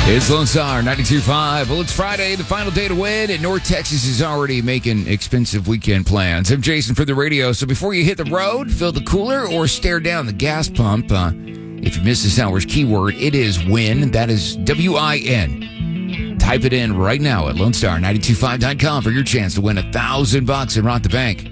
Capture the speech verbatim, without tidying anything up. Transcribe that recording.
It's Lone Star ninety-two point five. Well, it's Friday, the final day to win, and North Texas is already making expensive weekend plans. I'm Jason for the radio. So before you hit the road, fill the cooler or stare down the gas pump. Uh, if you missed this hour's keyword, it is win. That is W I N. Type it in right now at Lone Star nine two five dot com for your chance to win a thousand bucks and rock the bank.